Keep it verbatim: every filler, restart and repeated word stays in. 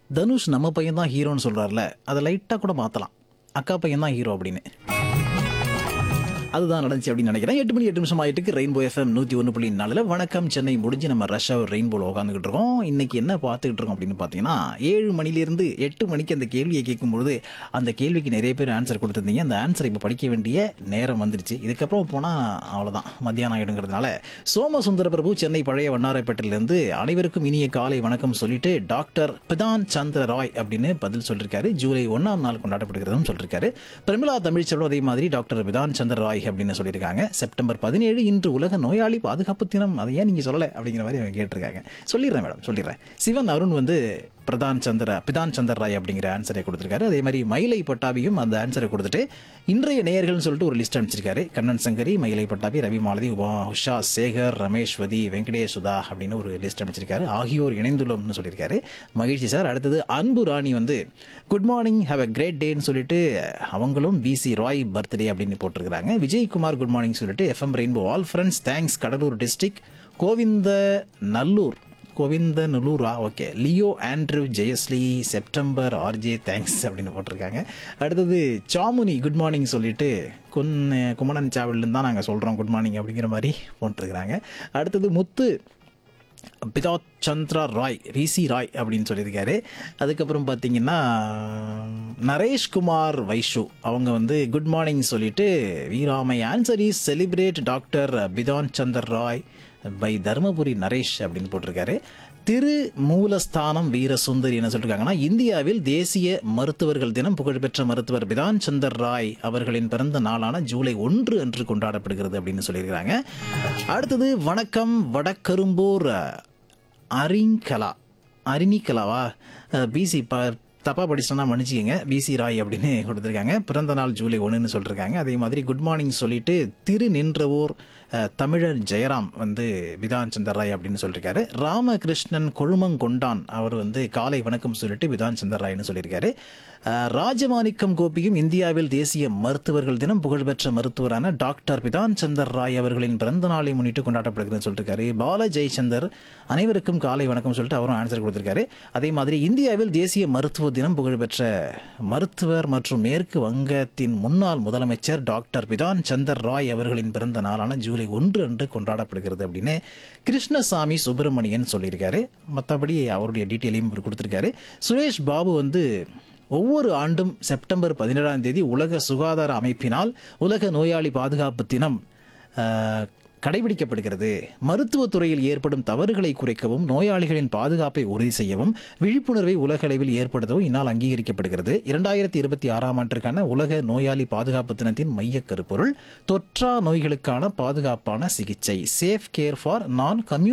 தனுஷ் நம்ம பையன் தான் ஹீரோன்னு சொல்கிறார்ல, அதை லைட்டாக கூட மாற்றலாம். அக்கா பையன் தான் ஹீரோ அப்படின்னு. அதுதான் நடந்துச்சு அப்படின்னு நினைக்கிறேன். எட்டு மணி எட்டு நிமிஷம் ஆயிட்டுக்கு ரெயின்போ எஃப்எம் நூற்றி ஒன்று புள்ளி நாலில் வணக்கம் சென்னை முடிஞ்சு நம்ம ரஷ்ஷாக ரெயின்போவில் உட்காந்துக்கிட்டு இருக்கோம். இன்னைக்கு என்ன பார்த்துக்கிட்டு இருக்கோம் அப்படின்னு பார்த்தீங்கன்னா, ஏழு மணிலேருந்து எட்டு மணிக்கு அந்த கேள்வியை கேட்கும்பொழுது அந்த கேள்விக்கு நிறைய பேர் ஆன்சர் கொடுத்துருந்தீங்க. அந்த ஆன்சரை இப்போ படிக்க வேண்டிய நேரம் வந்துருச்சு. இதுக்கப்புறம் போனால் அவ்வளோதான், மத்தியானம் ஆகிடுங்கிறதுனால சோமசுந்தர பிரபு சென்னை பழைய வண்ணாரப்பேட்டையிலேருந்து அனைவருக்கும் இனிய காலை வணக்கம் சொல்லிட்டு டாக்டர் பிதான் சந்திர ராய் அப்படின்னு பதில் சொல்லியிருக்காரு. ஜூலை ஒன்றாம் நாள் கொண்டாடப்படுகிறதும் சொல்லியிருக்காரு. பிரமிளா தமிழ்ச்செல்வம் அதே மாதிரி டாக்டர் பிதான் சந்திர ராய் அப்படின்னு சொல்லியிருக்காங்க. செப்டம்பர் பதினேழு இன்று உலக நோயாளி பாதுகாப்பு தினம். அதை ஏன் நீங்க சொல்லலை அப்படிங்கிற மாதிரி அவங்க கேட்டிருக்காங்க. சொல்லிடுறேன் மேடம், சொல்லிடுறேன். சிவன் அருண் வந்து பிரதான் சந்திர பிதான் சந்திர ராய் அப்படிங்கிற ஆன்சரை கொடுத்திருக்காரு. அதே மாதிரி மயிலை பட்டாபியும் அந்த ஆன்சரை கொடுத்துட்டு இன்றைய நேயர்கள்னு சொல்லிட்டு ஒரு லிஸ்ட் அனுப்பிச்சிருக்காரு. கண்ணன் சங்கரி, மயிலை பட்டாபி, ரவி மாலதி, உமா, உஷா, சேகர், ரமேஷ்வதி, வெங்கடேஷ், சுதா அப்படின்னு ஒரு லிஸ்ட் அனுப்பிச்சிருக்காரு. ஆகியோர் இணைந்துள்ளோம்னு சொல்லியிருக்காரு. மகிழ்ச்சி சார். அடுத்தது அன்பு ராணி வந்து good morning, have a great டேன்னு சொல்லிட்டு அவங்களும் பிசி ராய் பர்த்டே அப்படின்னு போட்டிருக்கிறாங்க. விஜய்குமார் குட் மார்னிங் சொல்லிட்டு FM rainbow all friends thanks Cuddalore district Govind Nallur Govind நல்லூரா okay. Leo Andrew ஜெயஸ்லி September RJ thanks அப்படின்னு போட்டிருக்காங்க. அடுத்தது சாமுனி குட் மார்னிங் சொல்லிட்டு கொன் குமணன் சாவிலேருந்து தான் நாங்கள் சொல்கிறோம் குட் மார்னிங் அப்படிங்கிற மாதிரி போட்டிருக்கிறாங்க. அடுத்தது முத்து பிதா சந்திரா ராய் ரிசி ராய் அப்படின்னு சொல்லியிருக்காரு. அதுக்கப்புறம் பார்த்தீங்கன்னா நரேஷ்குமார் வைஷு அவங்க வந்து குட் மார்னிங் சொல்லிட்டு வீராமை answer is celebrate doctor Bidhan Chandar Rai by Dharmapuri Naresh அப்படின்னு போட்டிருக்காரு. திரு மூலஸ்தானம் வீரசுந்தரி என்ன சொல்லியிருக்காங்கன்னா, இந்தியாவில் தேசிய மருத்துவர்கள் தினம் புகழ்பெற்ற மருத்துவர் பிதான் சந்தர் ராய் அவர்களின் பிறந்த நாளான ஜூலை ஒன்று அன்று கொண்டாடப்படுகிறது அப்படின்னு சொல்லியிருக்காங்க. அடுத்தது வணக்கம் வடக்கரும்பூர் அரிங்கலா அரிணிகலாவா பிசி ப தப்பாக படிச்சோன்னா மன்னிச்சிக்கங்க. பிசி ராய் அப்படின்னு கொடுத்துருக்காங்க. பிறந்த நாள் ஜூலை ஒன்றுன்னு சொல்லியிருக்காங்க. அதே மாதிரி குட் மார்னிங் சொல்லிட்டு திரு நின்றவூர் தமிழர் ஜெயராம் வந்து பிதான் சந்தர் ராய் அப்படின்னு சொல்லியிருக்காரு. ராமகிருஷ்ணன் கொழுமங்கொண்டான் அவர் வந்து காலை வணக்கம் சொல்லிட்டு பிதான் சந்தர் ராய்னு சொல்லியிருக்காரு. ராஜமாணிக்கம் கோபியும் இந்தியாவில் தேசிய மருத்துவர்கள் தினம் புகழ்பெற்ற மருத்துவரான டாக்டர் பிதான் சந்தர் ராய் அவர்களின் பிறந்த நாளை முன்னிட்டு கொண்டாடப்படுகிறதுன்னு சொல்லியிருக்காரு. பால ஜெயச்சந்தர் அனைவருக்கும் காலை வணக்கம் சொல்லிட்டு அவரும் ஆன்சர் கொடுத்திருக்காரு. அதே மாதிரி இந்தியாவில் தேசிய மருத்துவ தினம் புகழ்பெற்ற மருத்துவர் மற்றும் மேற்கு வங்கத்தின் முன்னாள் முதலமைச்சர் டாக்டர் பிதான் சந்தர் ராய் அவர்களின் பிறந்த நாளான ஜூலை ஒன்று அன்று கொண்டாடப்படுகிறது அப்படின்னு கிருஷ்ணசாமி சுப்பிரமணியன் சொல்லியிருக்காரு. மற்றபடி அவருடைய டீட்டெயிலையும் கொடுத்திருக்காரு. சுரேஷ் பாபு வந்து ஒவ்வொரு ஆண்டும் செப்டம்பர் பதினேழாம் தேதி உலக சுகாதார அமைப்பினால் உலக நோயாளி பாதுகாப்பு தினம் கடைபிடிக்கப்படுகிறது. மருத்துவத்துறையில் ஏற்படும் தவறுகளை குறைக்கவும் நோயாளிகளின் பாதுகாப்பை உறுதி செய்யவும் விழிப்புணர்வை உலக அளவில் ஏற்படுத்தவும் இந்நாள் அங்கீகரிக்கப்படுகிறது. இரண்டாயிரத்தி இருபத்தி ஆறாம் ஆண்டிற்கான உலக நோயாளி பாதுகாப்பு தினத்தின் மைய கருப்பொருள் தொற்றா நோய்களுக்கான பாதுகாப்பான சிகிச்சை, சேஃப் கேர் ஃபார் நான் கம்யூ